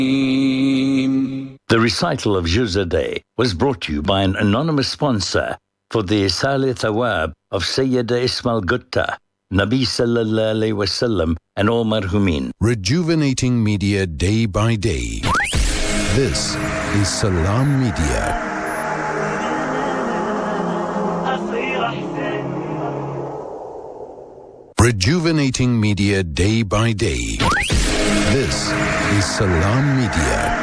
The recital of Juzadeh was brought to you by an anonymous sponsor for the Isali Thawab of Sayyida Ismail Gutta, Nabi Sallallahu Alaihi Wasallam, and all marhumin. Rejuvenating media day by day. This is Salam Media. Rejuvenating media day by day. This is Salam Media.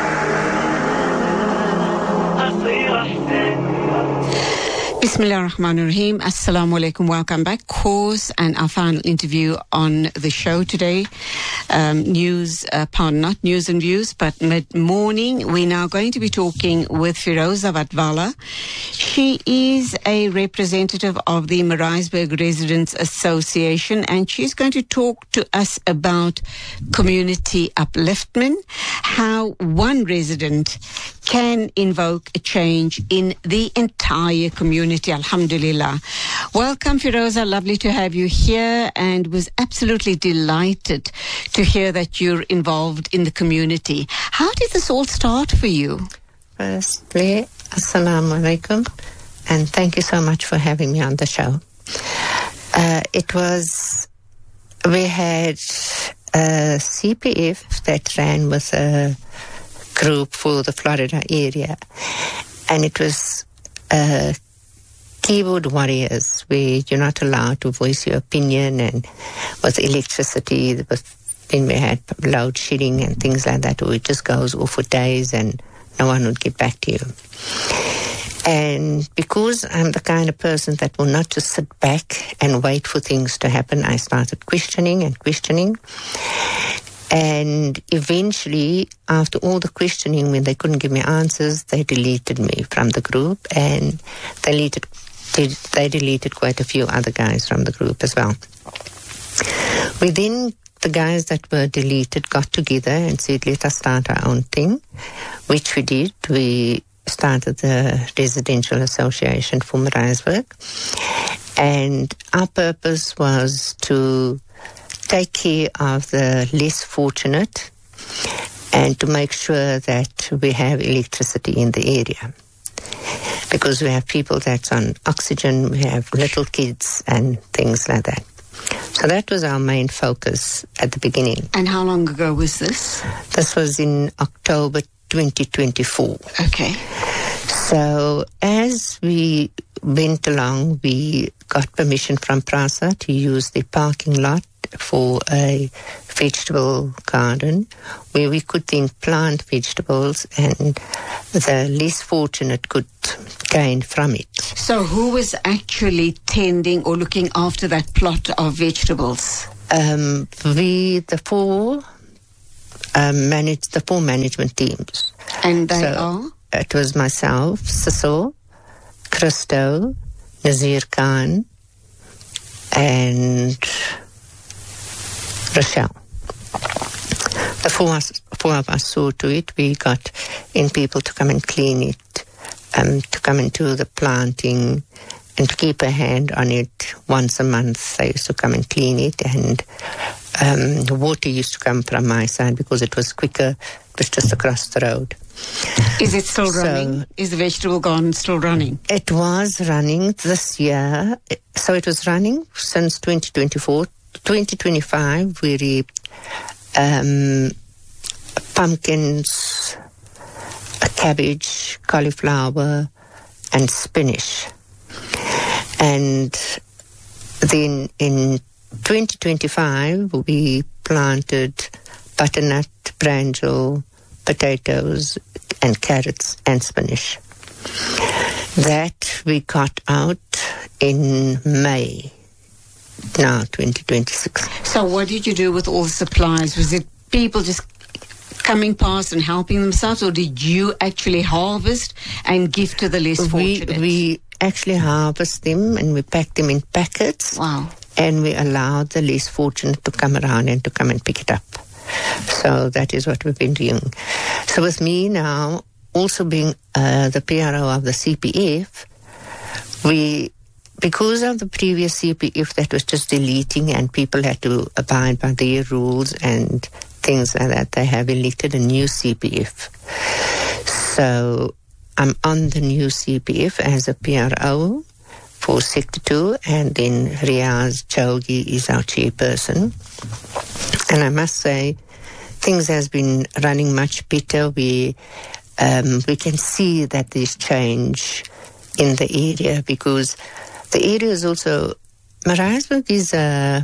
Bismillah ar-Rahman ar-Rahim. Assalamu alaikum. Welcome back. Course and our final interview on the show today. Not news and views, but mid-morning. We're now going to be talking with Firoza Vatvala. She is a representative of the Maritzburg Residents Association, and she's going to talk to us about community upliftment, how one resident can invoke a change in the entire community. Alhamdulillah. Welcome, Firoza. Lovely to have you here, and was absolutely delighted to hear that you're involved in the community. How did this all start for you? Firstly, Assalamu alaikum, and thank you so much for having me on the show. We had a CPF that ran with a group for the Florida area, and it was keyboard warriors, where you're not allowed to voice your opinion, and with electricity, then we had load shedding and things like that, where it just goes off for days and no one would get back to you. And because I'm the kind of person that will not just sit back and wait for things to happen, I started questioning. And eventually, after all the questioning, when they couldn't give me answers, they deleted me from the group, and they deleted quite a few other guys from the group as well. The guys that were deleted got together and said, let us start our own thing, which we did. We started the Residential Association for Maritzburg, and our purpose was to take care of the less fortunate and to make sure that we have electricity in the area. Because we have people that's on oxygen, we have little kids and things like that. So that was our main focus at the beginning. And how long ago was this? This was in October 2024. Okay. So as we went along, we got permission from PRASA to use the parking lot for a vegetable garden where we could then plant vegetables and the less fortunate could gain from it. So who was actually tending or looking after that plot of vegetables? The four management teams. And they are? It was myself, Cecil, Christo, Nazir Khan, and Rochelle. The four of us saw to it. We got in people to come and clean it, to come and do the planting, and to keep a hand on it once a month. They used to come and clean it, and the water used to come from my side because it was quicker. It was just across the road. Is it still running? Is the vegetable garden still running? It was running this year. So it was running since 2024. 2025, we reaped pumpkins, cabbage, cauliflower, and spinach. And then in 2025, we planted butternut, brinjal, potatoes, and carrots and spinach. That we got out in May. Now, 2026. So what did you do with all the supplies? Was it people just coming past and helping themselves, or did you actually harvest and give to the less fortunate? We actually harvest them and we pack them in packets. Wow. And we allow the less fortunate to come around and to come and pick it up. So that is what we've been doing. So with me now also being the PRO of the CPF, because of the previous CPF that was just deleting and people had to abide by their rules and things like that, they have elected a new CPF. So I'm on the new CPF as a PRO for Sector 2, and then Riaz Chogi is our chairperson. And I must say, things has been running much better. We can see that there's change in the area, because the area is also, Maritzburg is a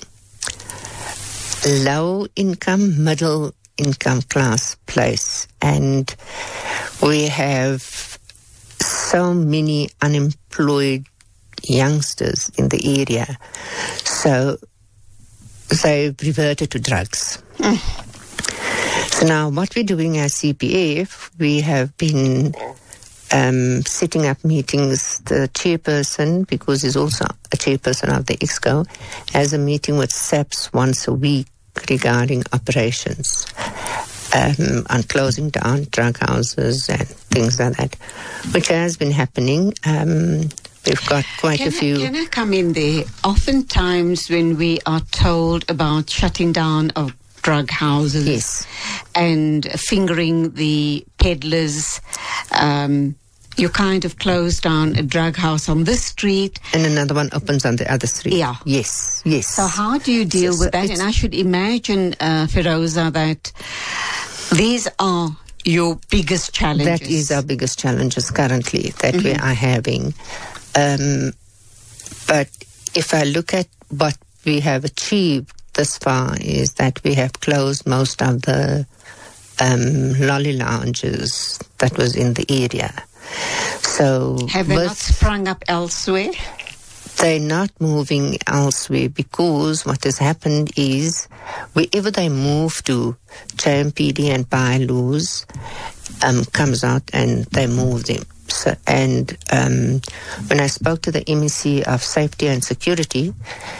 low income, middle income class place, and we have so many unemployed youngsters in the area, so they've reverted to drugs. So now what we're doing as CPF, we have been setting up meetings. The chairperson, because he's also a chairperson of the EXCO, has a meeting with SAPS once a week regarding operations on closing down drug houses and things like that, which has been happening. We've got quite a few. Can I come in there? Oftentimes when we are told about shutting down of drug houses, yes, and fingering the peddlers, you kind of close down a drug house on this street, and another one opens on the other street. Yeah. Yes. So how do you deal with that? And I should imagine, Firoza, that these are your biggest challenges. That is our biggest challenges currently that we are having. But if I look at what we have achieved thus far, is that we have closed most of the lolly lounges that was in the area. So have they not sprung up elsewhere? They're not moving elsewhere, because what has happened is wherever they move to, JMPD and bylaws comes out and they move them. So, and when I spoke to the MEC of Safety and Security,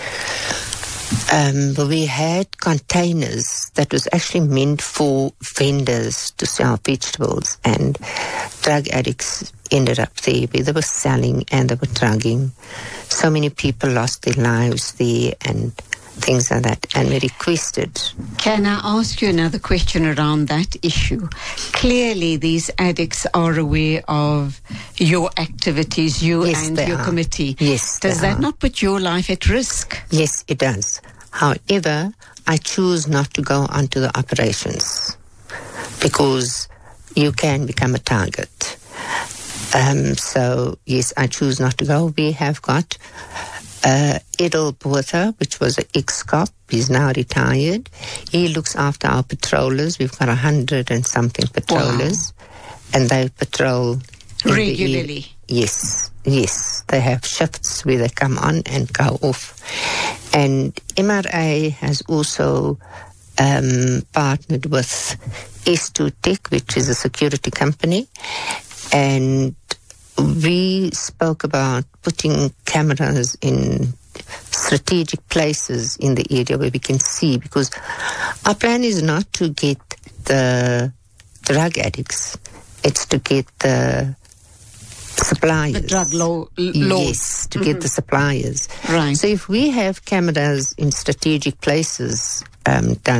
we had containers that was actually meant for vendors to sell vegetables, and drug addicts ended up there where they were selling and they were drugging. So many people lost their lives there and things like that, and we requested. Can I ask you another question around that issue? Clearly these addicts are aware of your activities, you Yes, and they your are. committee. Yes, Does they that are. not put your life at risk? Yes, it does. However, I choose not to go onto the operations because you can become a target. So, yes, I choose not to go. We have got Edel Botha, which was an ex-cop. He's now retired. He looks after our patrollers. We've got 100 and something patrollers. Wow. And they patrol regularly. Yes. They have shifts where they come on and go off. And MRA has also partnered with S2 Tech, which is a security company. And we spoke about putting cameras in strategic places in the area where we can see, because our plan is not to get the drug addicts, it's to get the suppliers. The drug lords. Yes, to get the suppliers. Right. So if we have cameras in strategic places done,